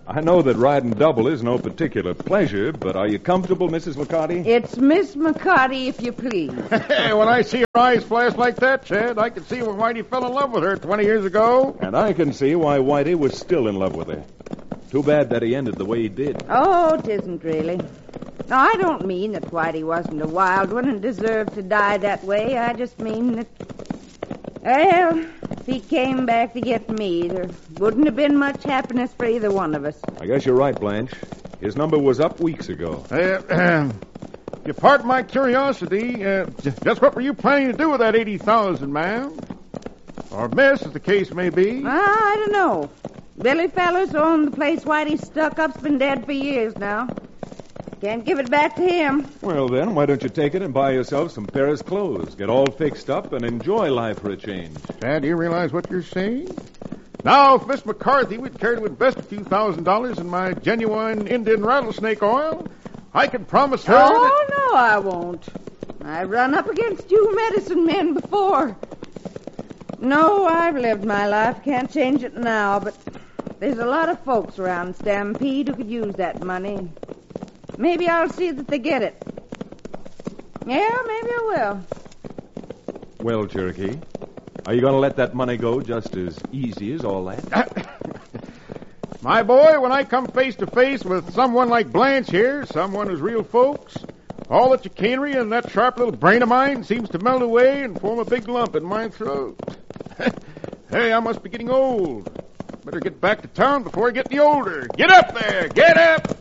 I know that riding double is no particular pleasure, but are you comfortable, Mrs. McCarty? It's Miss McCarty, if you please. Hey, when I see her eyes flash like that, Chad, I can see when Whitey fell in love with her 20 years ago. And I can see why Whitey was still in love with her. Too bad that he ended the way he did. Oh, it isn't really. No, I don't mean that Whitey wasn't a wild one and deserved to die that way. I just mean that, well, if he came back to get me, there wouldn't have been much happiness for either one of us. I guess you're right, Blanche. His number was up weeks ago. You pardon my curiosity. Just what were you planning to do with that $80,000, ma'am? Or miss, as the case may be? I don't know. Billy Fellers owned the place Whitey stuck up's been dead for years now. Can't give it back to him. Well, then, why don't you take it and buy yourself some Paris clothes, get all fixed up, and enjoy life for a change? Dad, do you realize what you're saying? Now, if Miss McCarthy would care to invest a few $1,000s in my genuine Indian rattlesnake oil, I can promise her Oh, no, I won't. I've run up against you medicine men before. No, I've lived my life. Can't change it now, but there's a lot of folks around Stampede who could use that money. Maybe I'll see that they get it. Yeah, maybe I will. Well, Cherokee, are you going to let that money go just as easy as all that? My boy, when I come face to face with someone like Blanche here, someone who's real folks, all the chicanery and that sharp little brain of mine seems to melt away and form a big lump in my throat. Hey, I must be getting old. Better get back to town before I get any older. Get up there! Get up!